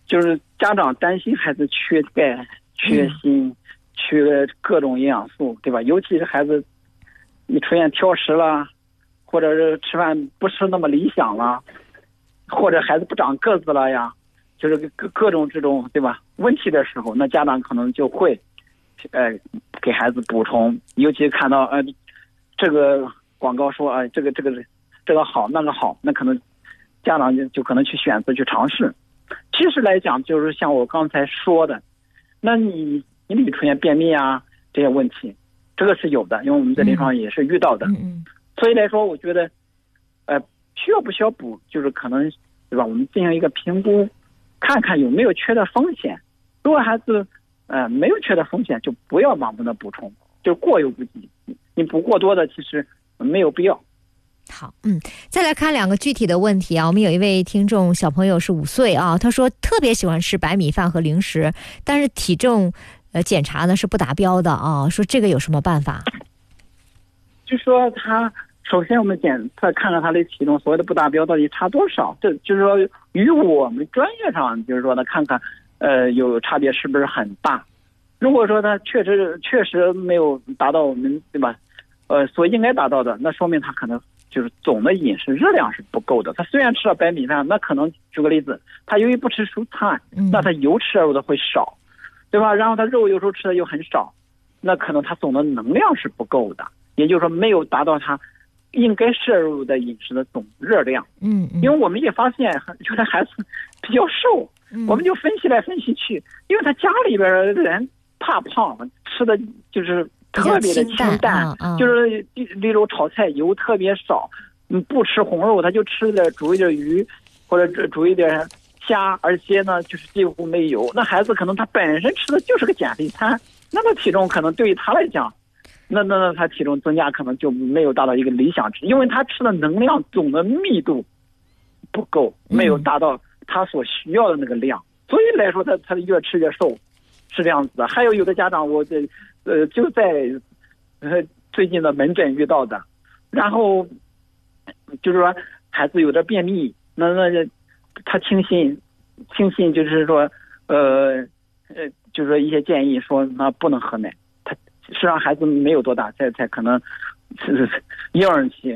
就是家长担心孩子缺钙、缺锌、缺各种营养素，对吧？尤其是孩子一出现挑食了，或者是吃饭不是那么理想了，或者孩子不长个子了呀，就是各种这种，对吧？问题的时候，那家长可能就会给孩子补充，尤其看到这个广告说这个好那个好，那可能家长就可能去选择去尝试。其实来讲，就是像我刚才说的，那你里出现便秘啊这些问题，这个是有的，因为我们在临床也是遇到的。所以来说，我觉得需要不需要补，就是可能，对吧？我们进行一个评估，看看有没有缺的风险。如果孩子没有缺的风险，就不要盲目的补充，就过犹不及。你补过多的，其实没有必要。 好，再来看2个具体的问题啊。我们有一位听众小朋友是5岁啊，他说特别喜欢吃白米饭和零食，但是体重检查呢是不达标的啊，说这个有什么办法？ 就说他首先我们检测看看他的体重所谓的不达标到底差多少，这就是说与我们专业上就是说呢看看有差别是不是很大。如果说他确实没有达到我们，对吧，所应该达到的，那说明他可能就是总的饮食热量是不够的。他虽然吃了白米饭，那可能举个例子，他由于不吃蔬菜，那他油摄入的会少，对吧？然后他肉有时候吃的又很少，那可能他总的能量是不够的，也就是说没有达到他应该摄入的饮食的总热量。因为我们也发现有的孩子比较瘦，我们就分析来分析去，因为他家里边的人怕胖，吃的就是特别的清淡，就是例如炒菜油特别少，不吃红肉，他就煮一点鱼或者煮一点虾，而且呢就是几乎没油。那孩子可能他本身吃的就是个减肥餐，那么体重可能对于他来讲，那他体重增加可能就没有达到一个理想值，因为他吃的能量总的密度不够，没有达到他所需要的那个量，所以来说他越吃越瘦，是这样子的。还有的家长我就在最近的门诊遇到的，然后就是说孩子有点便秘，那他轻信就是说就是说一些建议说那不能喝奶，他实际上孩子没有多大，才可能是婴儿期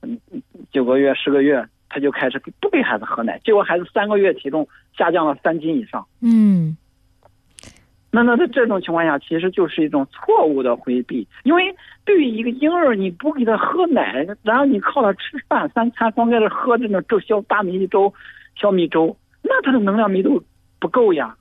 ，9个月10个月他就开始不给孩子喝奶，结果孩子3个月体重下降了3斤以上。那这种情况下其实就是一种错误的回避，因为对于一个婴儿你不给他喝奶，然后你靠他吃饭3餐光给他喝这种大米粥、小米粥，那他的能量密度不够呀。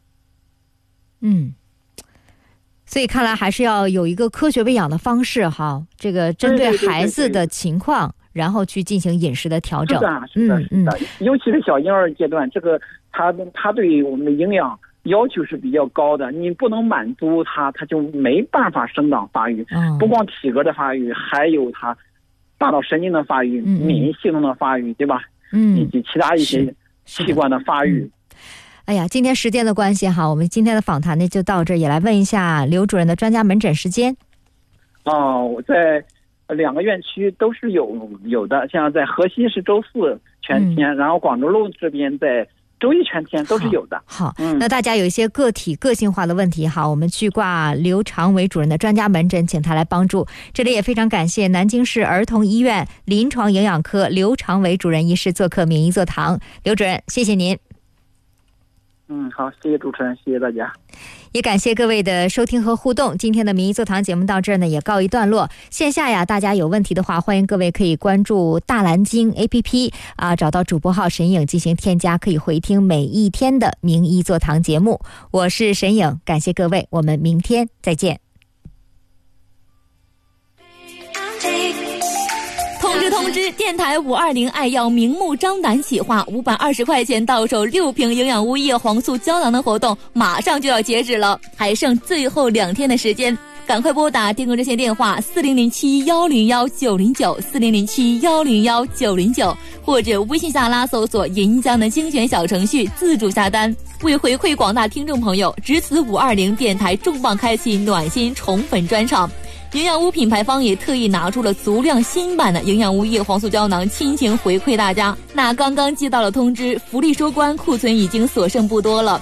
所以看来还是要有一个科学喂养的方式哈，这个针对孩子的情况，然后去进行饮食的调整。 是的，尤其是小婴儿阶段，这个他对于我们的营养要求是比较高的，你不能满足他就没办法生长发育，不光体格的发育，还有他大脑神经的发育、免疫系统的发育，对吧？以及其他一些器官的发育。 哎呀，今天时间的关系哈，我们今天的访谈呢就到这儿，也来问一下刘主任的专家门诊时间。我在2个院区都是有的，像在河西是周4全天，然后广州路这边在周1全天都是有的。 好，那大家有一些个性化的问题哈，我们去挂刘长伟主任的专家门诊，请他来帮助。这里也非常感谢南京市儿童医院临床营养科刘长伟主任医师做客免疫座堂。刘主任，谢谢您。 好，谢谢主持人，谢谢大家， 也感谢各位的收听和互动。今天的民意座堂节目到这儿呢也告一段落。线下呀，大家有问题的话，欢迎各位可以关注大蓝鲸 APP 找到主播号沈颖进行添加，可以回听每一天的民意座堂节目。我是沈颖，感谢各位，我们明天再见。 通知，电台520爱要明目张胆企划520块钱到手6瓶营养物叶黄素胶囊的活动马上就要截止了，还剩最后2天的时间，赶快拨打订购热线电话4007101909 4007101909，或者微信下拉搜索银江的精选小程序自助下单。为回馈广大听众朋友，值此520电台重磅开启暖心宠粉专场。营养屋品牌方也特意拿出了足量新版的营养屋叶黄素胶囊，亲情回馈大家。那刚刚接到了通知，福利收官，库存已经所剩不多了。